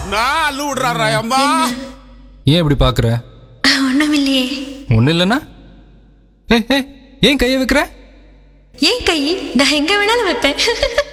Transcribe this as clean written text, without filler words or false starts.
நான் அள்ளு விடுறாரா அம்மா? ஏன் இப்படி பாக்குற? ஒண்ணுமில்லையே. ஒண்ணு இல்லைன்னா ஏன் கையை வைக்கிற? ஏன் கை நான் எங்க வேணாலும் வைப்பேன்.